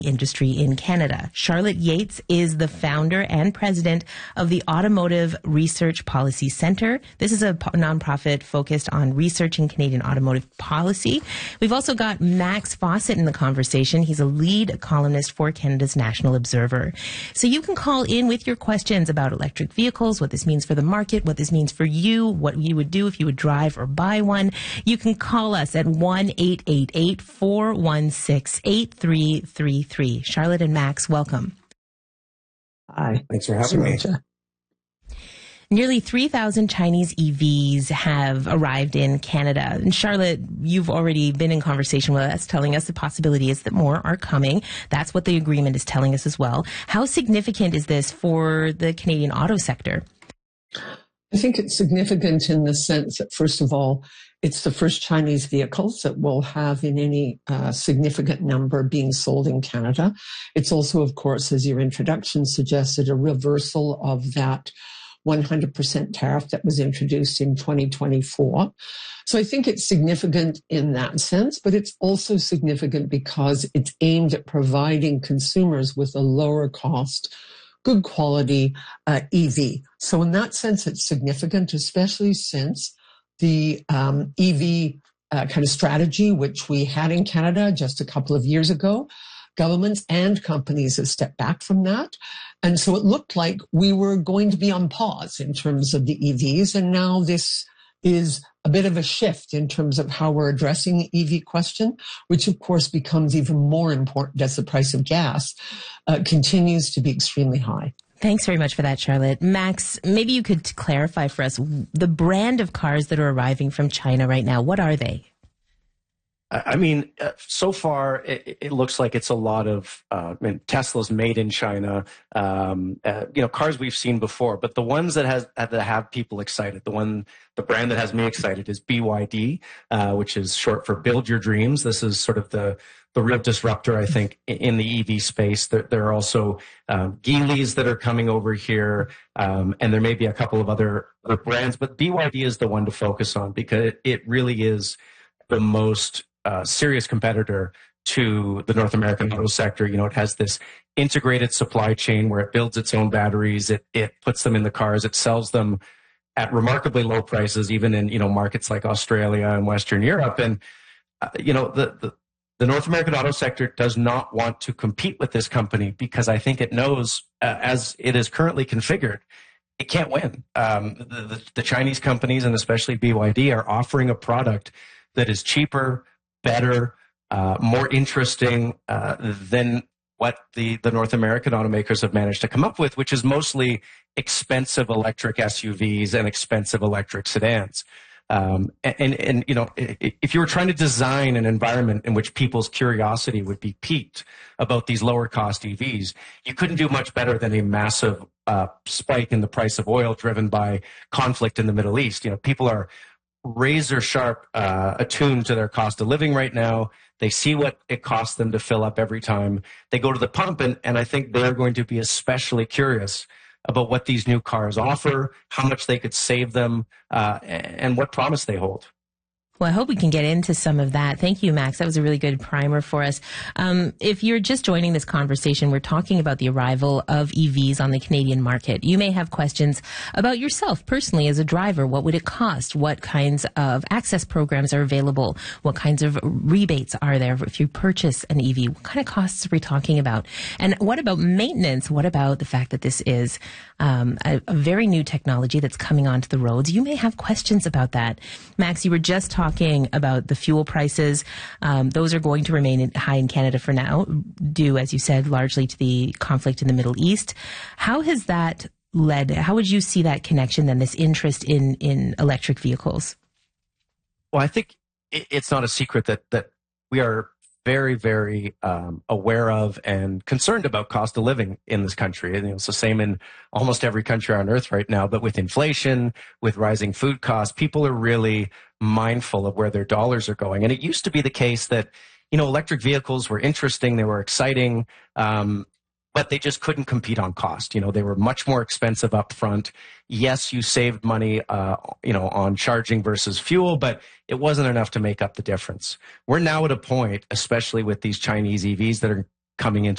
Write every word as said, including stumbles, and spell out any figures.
industry in Canada. Charlotte Yates is the founder and president of the Automotive Research Policy Centre. This is a nonprofit focused on researching Canadian automotive policy. We've also got Max Fawcett in the conversation. He's a lead columnist for Canada's National Observer. So you can call in with your questions about electric vehicles, what this means for the market, what this means for you, what you would do if you would drive or buy one. You can call us at one eight eight eight, four one six, eight three three three. Charlotte and Max, welcome. Hi. Thanks for having me. Nearly three thousand Chinese E Vs have arrived in Canada. And Charlotte, you've already been in conversation with us, telling us the possibility is that more are coming. That's what the agreement is telling us as well. How significant is this for the Canadian auto sector? I think it's significant in the sense that, first of all, it's the first Chinese vehicles that will have in any uh, significant number being sold in Canada. It's also, of course, as your introduction suggested, a reversal of that one hundred percent tariff that was introduced in twenty twenty-four. So I think it's significant in that sense, but it's also significant because it's aimed at providing consumers with a lower cost, good quality uh, E V. So in that sense, it's significant, especially since the um, E V uh, kind of strategy, which we had in Canada just a couple of years ago, governments and companies have stepped back from that. And so it looked like we were going to be on pause in terms of the E Vs. And now this is a bit of a shift in terms of how we're addressing the E V question, which of course becomes even more important as the price of gas uh, continues to be extremely high. Thanks very much for that, Charlotte. Max, maybe you could clarify for us the brand of cars that are arriving from China right now. What are they? I mean, uh, so far, it, it looks like it's a lot of uh, I mean, Tesla's made in China, um, uh, you know, cars we've seen before. But the ones that, has, that have people excited, the one, the brand that has me excited is B Y D, uh, which is short for Build Your Dreams. This is sort of the the real disruptor, I think, in the E V space. There, there are also um, Geelys that are coming over here, um, and there may be a couple of other, other brands. But B Y D is the one to focus on because it, it really is the most uh, serious competitor to the North American auto sector. You know, it has this integrated supply chain where it builds its own batteries, it it puts them in the cars, it sells them at remarkably low prices, even in, you know, markets like Australia and Western Europe. And, uh, you know, the, the The North American auto sector does not want to compete with this company because I think it knows, uh, as it is currently configured, it can't win. Um, the, the, the Chinese companies, and especially B Y D, are offering a product that is cheaper, better, uh, more interesting uh, than what the, the North American automakers have managed to come up with, which is mostly expensive electric S U Vs and expensive electric sedans. Um, and, and, and, you know, if you were trying to design an environment in which people's curiosity would be piqued about these lower cost E Vs, you couldn't do much better than a massive uh, spike in the price of oil driven by conflict in the Middle East. You know, people are razor sharp uh, attuned to their cost of living right now. They see what it costs them to fill up every time they go to the pump. And, and I think they're going to be especially curious about what these new cars offer, how much they could save them, uh, and what promise they hold. Well, I hope we can get into some of that. Thank you, Max. That was a really good primer for us. Um, if you're just joining this conversation, we're talking about the arrival of E Vs on the Canadian market. You may have questions about yourself personally as a driver. What would it cost? What kinds of access programs are available? What kinds of rebates are there if you purchase an E V? What kind of costs are we talking about? And what about maintenance? What about the fact that this is um, a, a very new technology that's coming onto the roads? You may have questions about that. Max, you were just talking Talking about the fuel prices. Um, those are going to remain high in Canada for now, due, as you said, largely to the conflict in the Middle East. How has that led, how would you see that connection then, this interest in, in electric vehicles? Well, I think it's not a secret that, that we are very, very um, aware of and concerned about cost of living in this country. And, you know, it's the same in almost every country on earth right now, but with inflation, with rising food costs, people are really mindful of where their dollars are going. And it used to be the case that, you know, electric vehicles were interesting, they were exciting, um, but they just couldn't compete on cost. You know, they were much more expensive up front. Yes, you saved money, uh, you know, on charging versus fuel, but it wasn't enough to make up the difference. We're now at a point, especially with these Chinese E Vs that are coming into